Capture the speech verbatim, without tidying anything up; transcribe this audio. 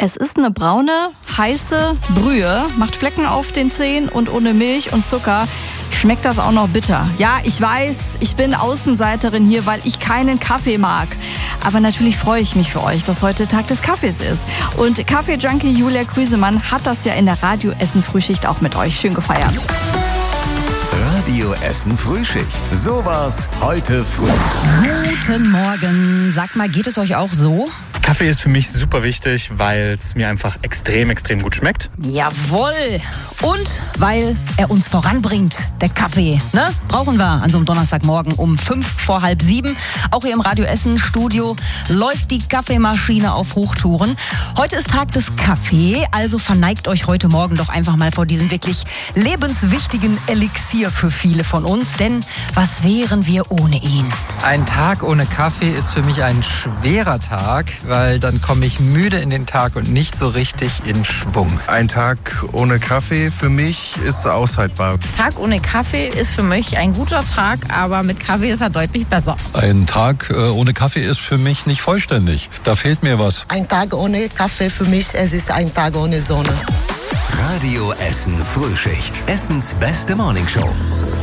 Es ist eine braune, heiße Brühe, macht Flecken auf den Zähnen und ohne Milch und Zucker schmeckt das auch noch bitter. Ja, ich weiß, ich bin Außenseiterin hier, weil ich keinen Kaffee mag. Aber natürlich freue ich mich für euch, dass heute Tag des Kaffees ist. Und Kaffee-Junkie Julia Krüsemann hat das ja in der Radio Essen Frühschicht auch mit euch schön gefeiert. Radio Essen Frühschicht. Sowas heute früh. Guten Morgen. Sagt mal, geht es euch auch so? Kaffee ist für mich super wichtig, weil es mir einfach extrem, extrem gut schmeckt. Jawohl. Und weil er uns voranbringt, der Kaffee. Ne? Brauchen wir an so einem Donnerstagmorgen um fünf vor halb sieben. Auch hier im Radio Essen Studio läuft die Kaffeemaschine auf Hochtouren. Heute ist Tag des Kaffee, also verneigt euch heute Morgen doch einfach mal vor diesem wirklich lebenswichtigen Elixier für viele von uns. Denn was wären wir ohne ihn? Ein Tag ohne Kaffee ist für mich ein schwerer Tag, weil dann komme ich müde in den Tag und nicht so richtig in Schwung. Ein Tag ohne Kaffee für mich ist aushaltbar. Tag ohne Kaffee ist für mich ein guter Tag, aber mit Kaffee ist er deutlich besser. Ein Tag ohne Kaffee ist für mich nicht vollständig. Da fehlt mir was. Ein Tag ohne Kaffee für mich, es ist ein Tag ohne Sonne. Radio Essen Frühschicht. Essens beste Morningshow.